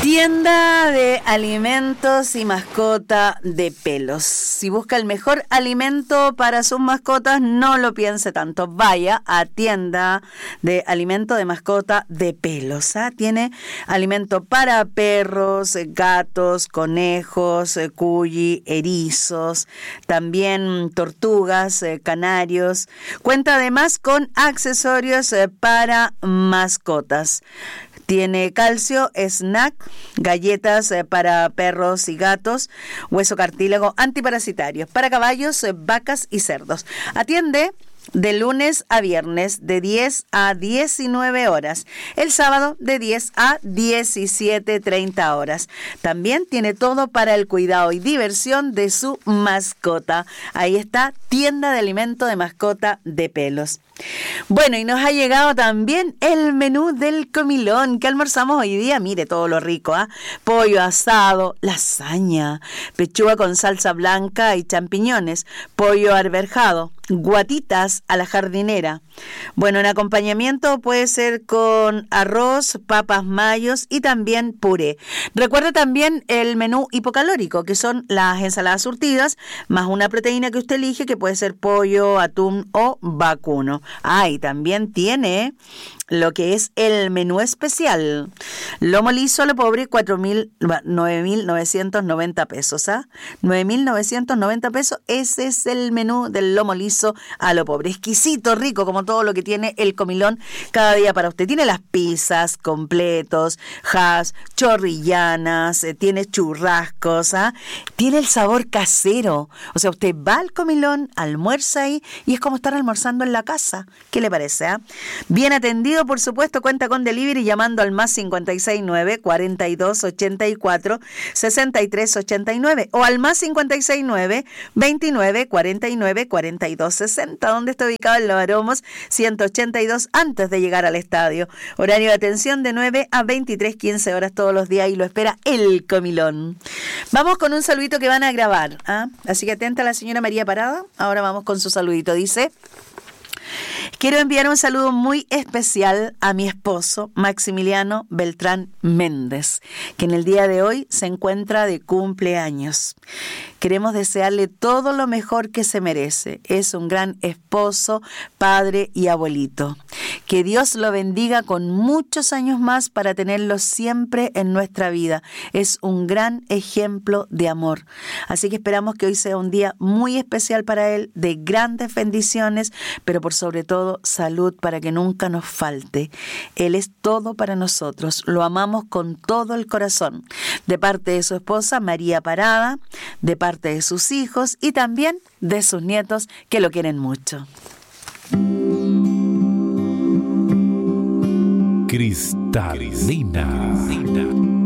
Tienda de alimentos y mascota de pelos. Si busca el mejor alimento para sus mascotas, no lo piense tanto. Vaya a tienda de alimento de mascota de pelos. Tiene alimento para perros, gatos, conejos, cuyi, erizos, también tortugas, canarios. Cuenta además con accesorios para mascotas. Tiene calcio, snack, galletas para perros y gatos, hueso cartílago, antiparasitarios para caballos, vacas y cerdos. Atiende de lunes a viernes de 10 a 19 horas. El sábado de 10 a 17:30 horas. También tiene todo para el cuidado y diversión de su mascota. Ahí está, tienda de alimento de mascota de pelos. Bueno, y nos ha llegado también el menú del comilón. ¿Qué almorzamos hoy día? Mire todo lo rico, pollo asado, lasaña, pechuga con salsa blanca y champiñones, pollo arberjado, guatitas a la jardinera. Bueno, en acompañamiento puede ser con arroz, papas mayos y también puré. Recuerda también el menú hipocalórico, que son las ensaladas surtidas, más una proteína que usted elige, que puede ser pollo, atún o vacuno. Y también tiene lo que es el menú especial. Lomo liso a lo pobre, 9.990 pesos. 9.990 pesos. Ese es el menú del lomo liso a lo pobre. Exquisito, rico, como todo lo que tiene el comilón cada día para usted. Tiene las pizzas, completos, hash, chorrillanas, tiene churrascos, tiene el sabor casero. O sea, usted va al comilón, almuerza ahí y es como estar almorzando en la casa. ¿Qué le parece? Bien atendido, por supuesto, cuenta con delivery llamando al más 569 4284 6389 o al más 569 29 49 42 60, donde está ubicado en Los Aromos 182 antes de llegar al estadio. Horario de atención de 9 a 23:15 horas todos los días y lo espera el comilón. Vamos con un saludito que van a grabar, así que atenta a la señora María Parada. Ahora vamos con su saludito. Dice: quiero enviar un saludo muy especial a mi esposo, Maximiliano Beltrán Méndez, que en el día de hoy se encuentra de cumpleaños. Queremos desearle todo lo mejor que se merece. Es un gran esposo, padre y abuelito. Que Dios lo bendiga con muchos años más para tenerlo siempre en nuestra vida. Es un gran ejemplo de amor. Así que esperamos que hoy sea un día muy especial para él, de grandes bendiciones, pero por sobre todo salud para que nunca nos falte. Él es todo para nosotros. Lo amamos con todo el corazón. De parte de su esposa, María Parada, de parte de sus hijos y también de sus nietos que lo quieren mucho. Cristalina.